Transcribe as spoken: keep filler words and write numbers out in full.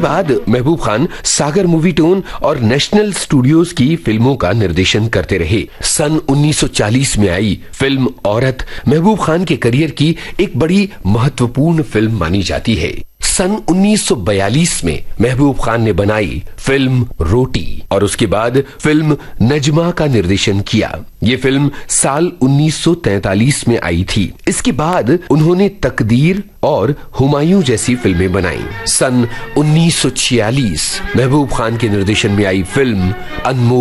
बाद महबूब खान सागर movie tone और national studios की फिल्मों का निर्देशन करते रहे। सन उन्नीस सौ चालीस में आई फिल्म औरत महबूब खान के करियर की एक बड़ी महत्वपूर्ण फिल्म मानी जाती है। सन उन्नीस सौ बयालीस में महबूब खान ने बनाई फिल्म रोटी और उसके बाद फिल्म नजमा का निर्देशन किया। ये फिल्म साल उन्नीस सौ तैंतालीस में आई थी। इसके बाद उन्होंने तकदीर और हुमायूं जैसी फिल्में बनाई। सन उन्नीस सौ छियालीस महबूब खान के निर्देशन में आई फिल्म अनमोल